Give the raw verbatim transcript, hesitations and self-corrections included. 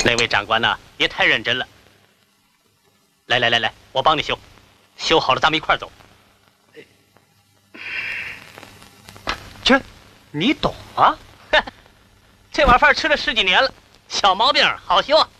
那位长官呐，别太认真了。来来来来，我帮你修，修好了咱们一块儿走。 这，你懂啊？ 这碗饭吃了十几年了，小毛病好修啊。